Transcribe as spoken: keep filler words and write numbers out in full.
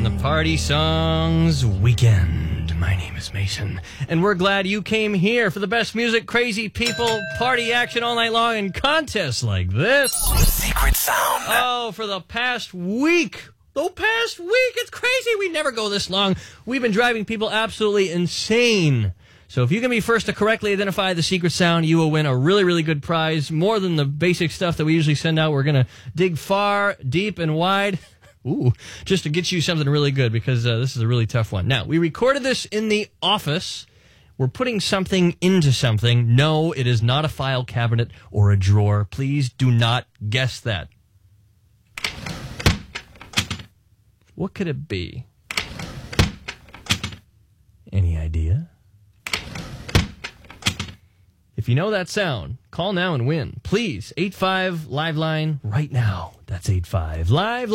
The Party Songs Weekend. My name is Mason, and we're glad you came here for the best music, crazy people, party action all night long, and contests like this. Secret Sound. Oh, for the past week. The past week. It's crazy. We never go this long. We've been driving people absolutely insane. So if you can be first to correctly identify the secret sound, you will win a really, really good prize. More than the basic stuff that we usually send out. We're going to dig far, deep, and wide. Ooh, just to get you something really good, because uh, this is a really tough one. Now, we recorded this in the office. We're putting something into something. No, it is not a file cabinet or a drawer. Please do not guess that. What could it be? Any idea? If you know that sound, call now and win. Please, eight five Live Line right now. That's eight five Live